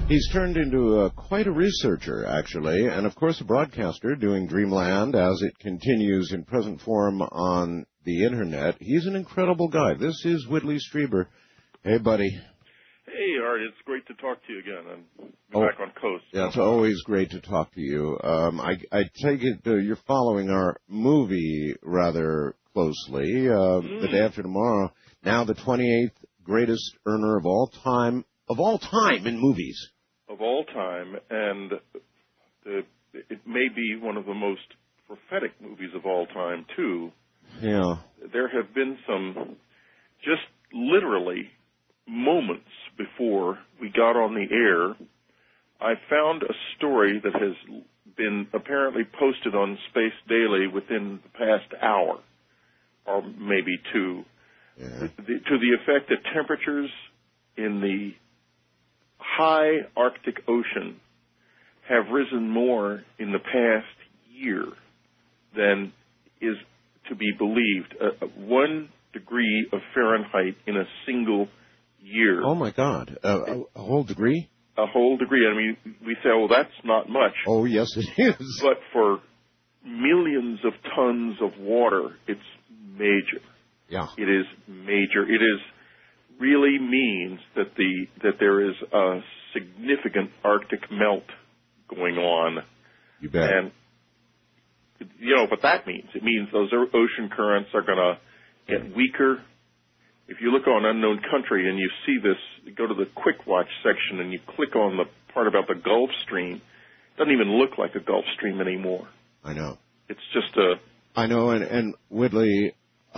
He's turned into quite a researcher, actually, and of course a broadcaster doing Dreamland as it continues in present form on the Internet. He's an incredible guy. This is Whitley Strieber. Hey, buddy. Hey, Art. It's great to talk to you again. I'm back on Coast. Yeah, it's always great to talk to you. I take it you're following our movie rather closely. The day after tomorrow, now the 28th greatest earner of all time in movies. Of all time, and it may be one of the most prophetic movies of all time, too. Yeah. There have been some just literally moments before we got on the air. I found a story that has been apparently posted on Space Daily within the past hour, or maybe two, to the effect that temperatures in the high Arctic Ocean have risen more in the past year than is to be believed. 1 degree of Fahrenheit in a single year. Oh, my God. A whole degree? A whole degree. I mean, we say, well, that's not much. Oh, yes, it is. But for millions of tons of water, it's major. Yeah. It is major. It is really means that there is a significant Arctic melt going on. You bet. And you know what that means. It means those ocean currents are going to get weaker. If you look on Unknown Country and you see this, go to the Quick Watch section and you click on the part about the Gulf Stream, it doesn't even look like a Gulf Stream anymore. I know. It's just a... I know, and Whitley,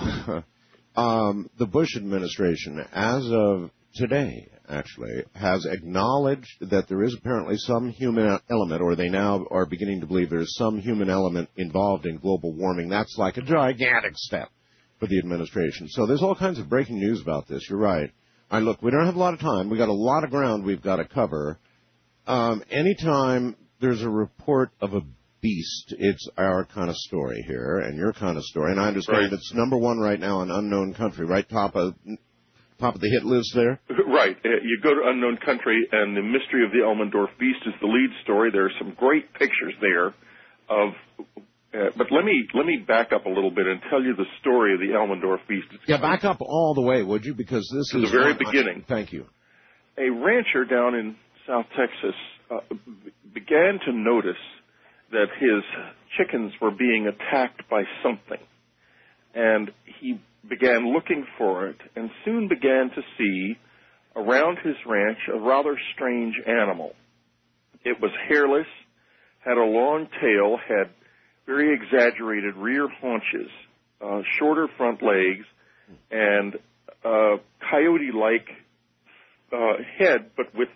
the Bush administration, as of today, actually, has acknowledged that there is apparently some human element, or they now are beginning to believe there is some human element involved in global warming. That's like a gigantic step for the administration. So there's all kinds of breaking news about this. You're right. Look, we don't have a lot of time. We've got a lot of ground we've got to cover. Anytime there's a report of a beast, it's our kind of story here and your kind of story. And I understand it's number one right now in Unknown Country, right? Top of the hit list there? Right. You go to Unknown Country, and The Mystery of the Elmendorf Beast is the lead story. There are some great pictures there of... but let me back up a little bit and tell you the story of the Elmendorf Beast. Yeah, back up all the way, would you? Because this is... the very beginning. Thank you. A rancher down in South Texas began to notice that his chickens were being attacked by something. And he began looking for it and soon began to see around his ranch a rather strange animal. It was hairless, had a long tail, had very exaggerated rear haunches, shorter front legs, and coyote-like head, but with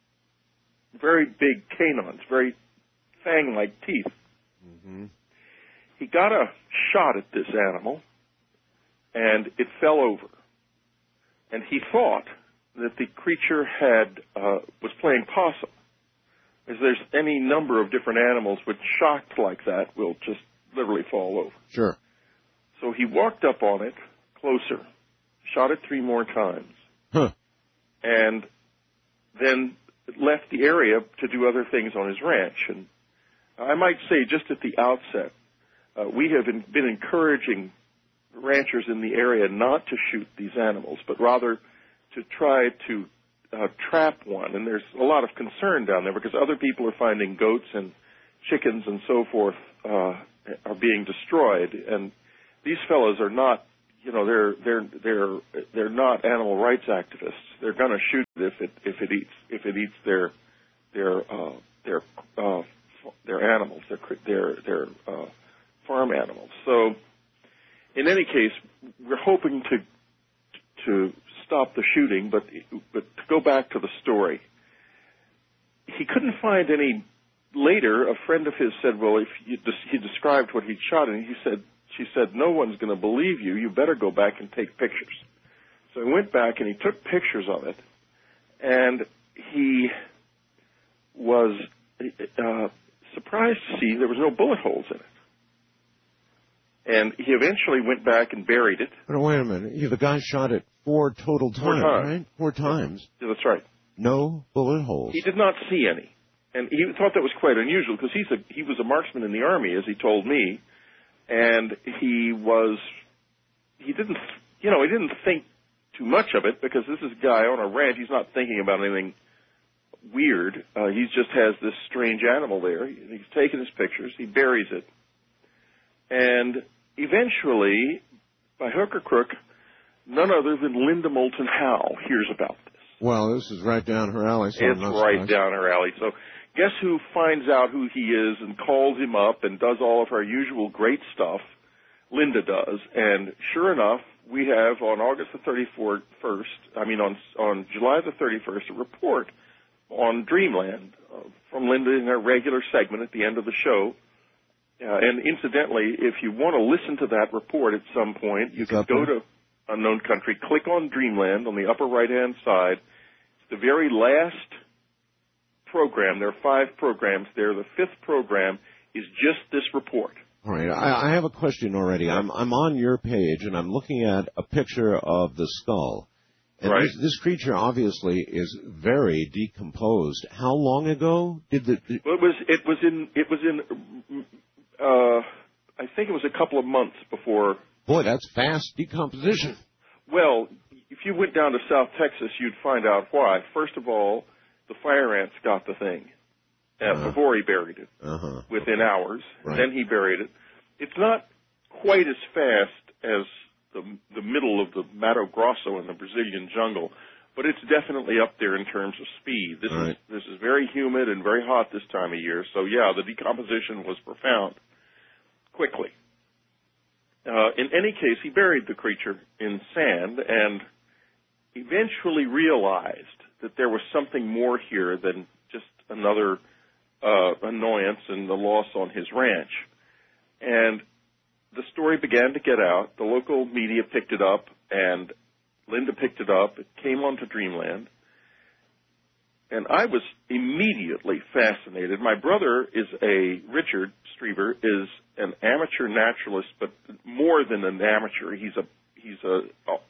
very big canines, very fang-like teeth. Mm-hmm. He got a shot at this animal, and it fell over. And he thought that the creature was playing possum. As there's any number of different animals which shocked like that will just literally fall over. Sure. So he walked up on it closer, shot it 3 more times, and then left the area to do other things on his ranch. And I might say just at the outset, we have been encouraging ranchers in the area not to shoot these animals, but rather to try to trap one. And there's a lot of concern down there because other people are finding goats and chickens and so forth are being destroyed. And these fellows are not, they're not animal rights activists. They're going to shoot it if it eats their animals, their farm animals. So, in any case, we're hoping to stop the shooting, but to go back to the story, he couldn't find any. Later, a friend of his said, "Well, if he described what he'd shot, and she said, no one's going to believe you. You better go back and take pictures." So he went back and he took pictures of it, and he was surprised to see there was no bullet holes in it. And he eventually went back and buried it. But wait a minute. The guy shot it 4 total times, right? 4 times. Yeah, that's right. No bullet holes. He did not see any. And he thought that was quite unusual because he was a marksman in the Army, as he told me, and he didn't think too much of it because this is a guy on a ranch. He's not thinking about anything weird. He just has this strange animal there. He's taken his pictures. He buries it. And eventually, by hook or crook, none other than Linda Moulton Howe hears about this. Well, this is right down her alley. So it's right down her alley. So guess who finds out who he is and calls him up and does all of her usual great stuff? Linda does. And sure enough, we have on August the 31st, on July the 31st, a report on Dreamland from Linda in her regular segment at the end of the show. And incidentally, if you want to listen to that report at some point, you can go to Unknown Country, click on Dreamland on the upper right-hand side. It's the very last program. There are 5 programs there. The 5th program is just this report. All right. I have a question already. I'm on your page, and I'm looking at a picture of the skull. And right. This creature obviously is very decomposed. How long ago did the? Well, it was in. I think it was a couple of months before. Boy, that's fast decomposition. Well, if you went down to South Texas, you'd find out why. First of all, the fire ants got the thing before he buried it, within hours. Right. Then he buried it. It's not quite as fast as the middle of the Mato Grosso in the Brazilian jungle, but it's definitely up there in terms of speed. This is very humid and very hot this time of year, so yeah, the decomposition was profound quickly. In any case, he buried the creature in sand and eventually realized that there was something more here than just another annoyance and the loss on his ranch. And the story began to get out. The local media picked it up, and Linda picked it up. It came onto Dreamland. And I was immediately fascinated. My brother Richard Strieber, is an amateur naturalist, but more than an amateur. He's a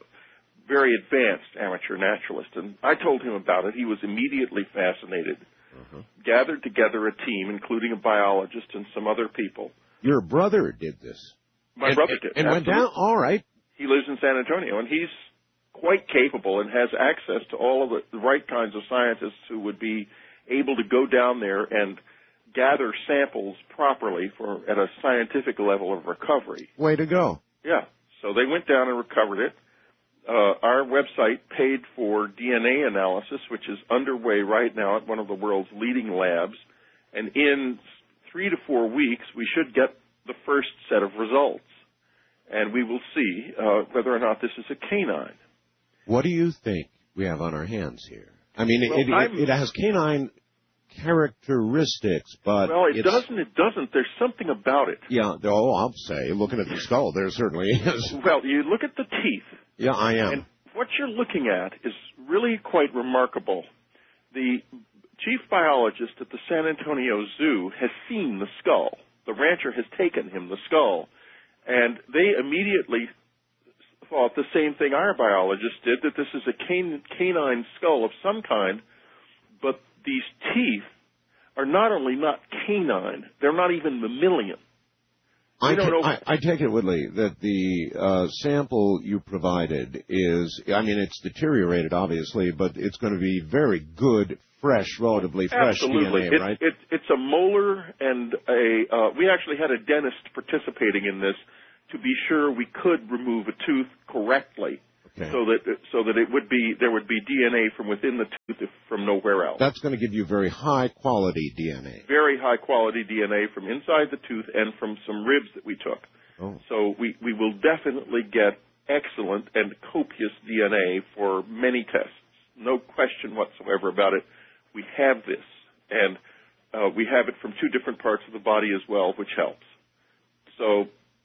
very advanced amateur naturalist. And I told him about it. He was immediately fascinated. Gathered together a team, including a biologist and some other people. Your brother did this? My brother did. And went down? All right. He lives in San Antonio, and he's quite capable and has access to all of the right kinds of scientists who would be able to go down there and gather samples properly at a scientific level of recovery. Way to go. Yeah. So they went down and recovered it. Our website paid for DNA analysis, which is underway right now at one of the world's leading labs. And in 3 to 4 weeks, we should get the first set of results. And we will see whether or not this is a canine. What do you think we have on our hands here? I mean, it has canine characteristics, but well, it doesn't. There's something about it. Yeah. Oh, I'll say, looking at the skull, there certainly is. Well, you look at the teeth. Yeah, I am. And what you're looking at is really quite remarkable. The chief biologist at the San Antonio Zoo has seen the skull. The rancher has taken him the skull, and they immediately thought the same thing our biologist did, that this is a canine skull of some kind, but these teeth are not only not canine, they're not even mammalian. I take it, Woodley, that the sample you provided is, I mean, it's deteriorated, obviously, but it's going to be very good, relatively fresh Absolutely. DNA, right? It's a molar and we actually had a dentist participating in this to be sure we could remove a tooth correctly. Okay. So that there would be DNA from within the tooth from nowhere else. That's going to give you very high quality DNA. Very high quality DNA from inside the tooth and from some ribs that we took. Oh. So we will definitely get excellent and copious DNA for many tests. No question whatsoever about it. We have this, and we have it from 2 different parts of the body as well, which helps. So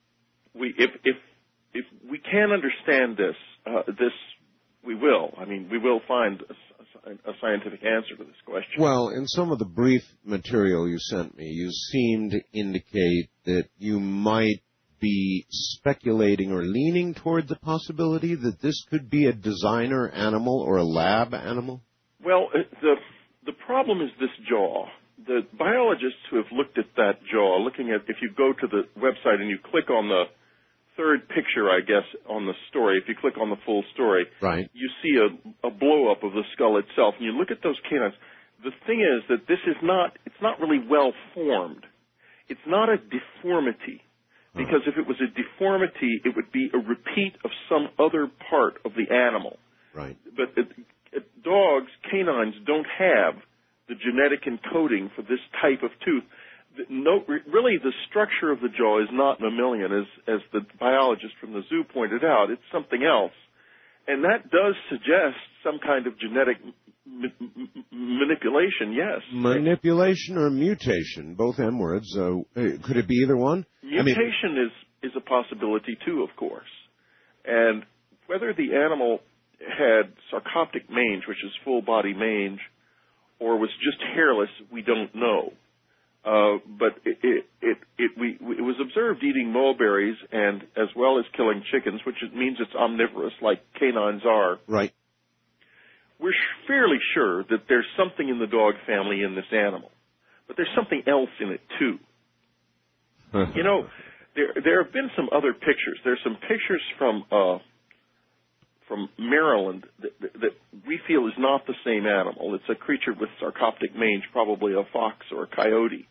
if we can understand this, we will. I mean, we will find a scientific answer to this question. Well, in some of the brief material you sent me, you seemed to indicate that you might be speculating or leaning toward the possibility that this could be a designer animal or a lab animal? Well, the problem is this jaw. The biologists who have looked at that jaw, if you go to the website and you click on the third picture, I guess, on the story, if you click on the full story, right, you see a blow-up of the skull itself, and you look at those canines. The thing is that it's not really well formed. It's not a deformity, because if it was a deformity, it would be a repeat of some other part of the animal. Right. But dogs, canines, don't have the genetic encoding for this type of tooth. Really, the structure of the jaw is not mammalian, as the biologist from the zoo pointed out. It's something else. And that does suggest some kind of genetic manipulation, yes. Manipulation or mutation, both M words. Could it be either one? Mutation is a possibility, too, of course. And whether the animal had sarcoptic mange, which is full-body mange, or was just hairless, we don't know. But it was observed eating mulberries and as well as killing chickens, which means it's omnivorous, like canines are. Right. We're fairly sure that there's something in the dog family in this animal, but there's something else in it too. You know, there have been some other pictures. There's some pictures from Maryland that we feel is not the same animal. It's a creature with sarcoptic mange, probably a fox or a coyote.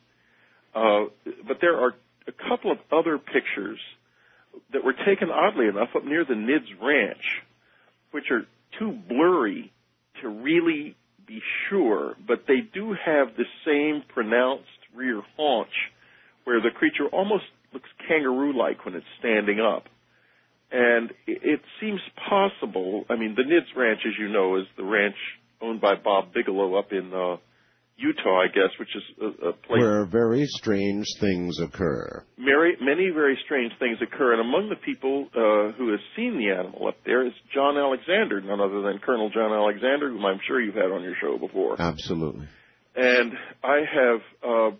But there are a couple of other pictures that were taken, oddly enough, up near the Nids Ranch, which are too blurry to really be sure, but they do have the same pronounced rear haunch where the creature almost looks kangaroo-like when it's standing up. And it seems possible. I mean, the Nids Ranch, as you know, is the ranch owned by Bob Bigelow up in Utah, I guess, which is a place where very strange things occur. Many very strange things occur, and among the people who have seen the animal up there is John Alexander, none other than Colonel John Alexander, whom I'm sure you've had on your show before. Absolutely. And I have,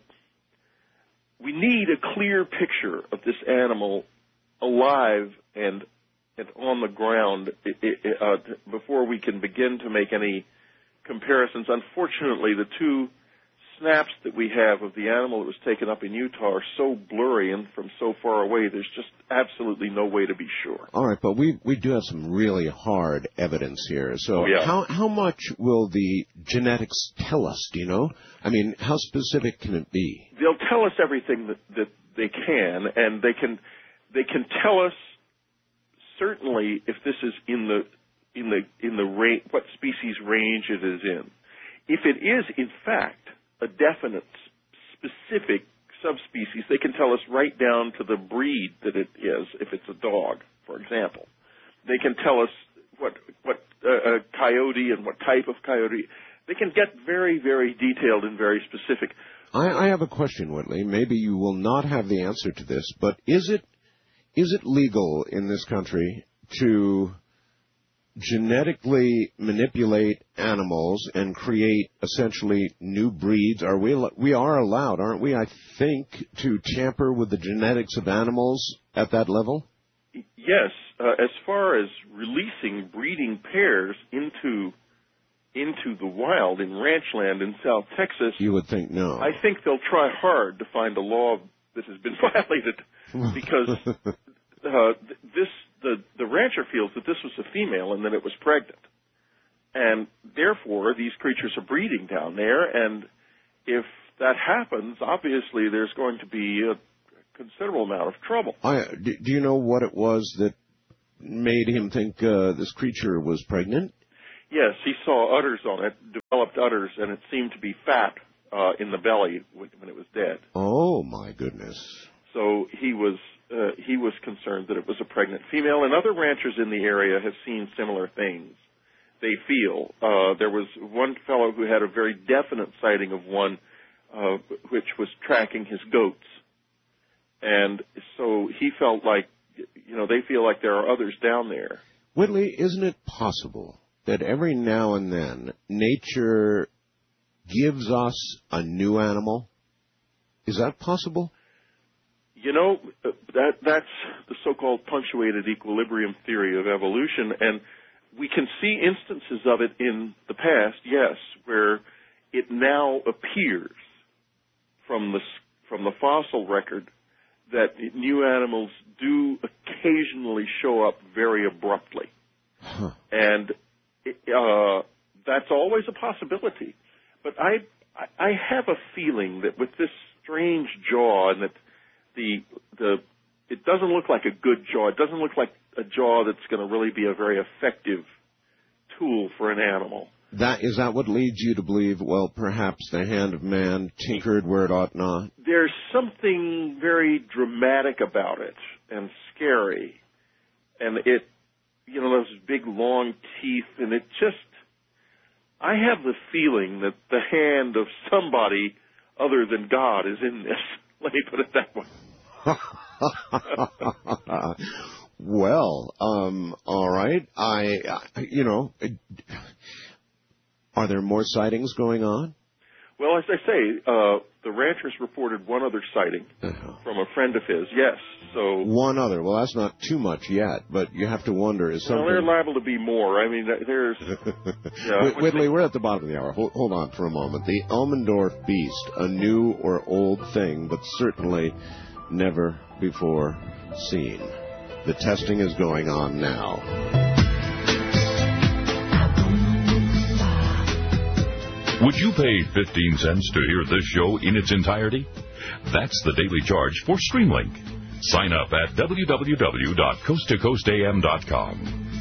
we need a clear picture of this animal alive and on the ground before we can begin to make any comparisons. Unfortunately, the two snaps that we have of the animal that was taken up in Utah are so blurry and from so far away, there's just absolutely no way to be sure. All right, but we do have some really hard evidence here. So how much will the genetics tell us, do you know? I mean, how specific can it be? They'll tell us everything that they can, and they can tell us certainly if this is in the range, what species range it is in. If it is, in fact, a definite, specific subspecies, they can tell us right down to the breed that it is, if it's a dog, for example. They can tell us what a coyote and what type of coyote. They can get very, very detailed and very specific. I have a question, Whitley. Maybe you will not have the answer to this, but is it legal in this country to genetically manipulate animals and create essentially new breeds? We are allowed, aren't we, I think, to tamper with the genetics of animals at that level? Yes. As far as releasing breeding pairs into the wild in ranch land in South Texas, you would think no. I think they'll try hard to find a law that has been violated because the rancher feels that this was a female and that it was pregnant. And therefore, these creatures are breeding down there, and if that happens, obviously there's going to be a considerable amount of trouble. Do you know what it was that made him think this creature was pregnant? Yes, he saw udders on it, developed udders, and it seemed to be fat in the belly when it was dead. Oh, my goodness. So he was concerned that it was a pregnant female, and other ranchers in the area have seen similar things. They feel there was one fellow who had a very definite sighting of one which was tracking his goats, and so he felt like, they feel like there are others down there. Whitley, isn't it possible that every now and then nature gives us a new animal? Is that possible? That's the so-called punctuated equilibrium theory of evolution, and we can see instances of it in the past, yes, where it now appears from the fossil record that new animals do occasionally show up very abruptly. Huh. And that's always a possibility. But I have a feeling that with this strange jaw, and that it doesn't look like a good jaw. It doesn't look like a jaw that's going to really be a very effective tool for an animal. Is that what leads you to believe, well, perhaps the hand of man tinkered where it ought not? There's something very dramatic about it and scary. And it, those big long teeth, and it just, I have the feeling that the hand of somebody other than God is in this. Let me put it that way. Well, all right. Are there more sightings going on? Well, as I say, the ranchers reported one other sighting from a friend of his. Yes, so one other. Well, that's not too much yet, but you have to wonder: is something? Well, they're liable to be more. I mean, there's. Whitley, we're at the bottom of the hour. Hold on for a moment. The Elmendorf beast, a new or old thing, but certainly never before seen. The testing is going on now. Would you pay 15 cents to hear this show in its entirety? That's the daily charge for Streamlink. Sign up at www.coasttocoastam.com.